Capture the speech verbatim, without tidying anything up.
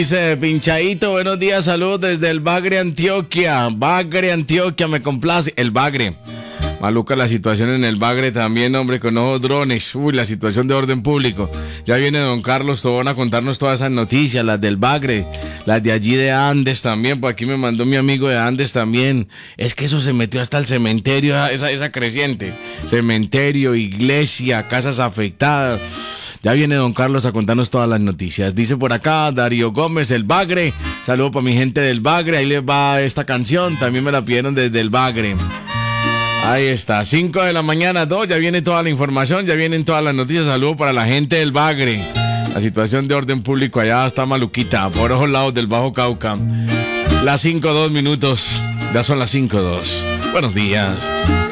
Dice Pinchadito, buenos días, saludos desde el Bagre, Antioquia. Bagre, Antioquia, me complace. El Bagre. Maluca la situación en el Bagre también, hombre, con nuevos drones. Uy, la situación de orden público. Ya viene don Carlos Tobón a contarnos todas esas noticias, las del Bagre, las de allí de Andes también. Por aquí me mandó mi amigo de Andes también. Es que eso se metió hasta el cementerio, esa, esa creciente. Cementerio, iglesia, casas afectadas. Ya viene don Carlos a contarnos todas las noticias. Dice por acá Darío Gómez, el Bagre. Saludo para mi gente del Bagre. Ahí les va esta canción. También me la pidieron desde el Bagre. Ahí está, cinco de la mañana, dos, ya viene toda la información, ya vienen todas las noticias. Saludo para la gente del Bagre. La situación de orden público allá está maluquita, por ojos lados del Bajo Cauca. Las cinco, dos minutos, ya son las cinco, dos. Buenos días.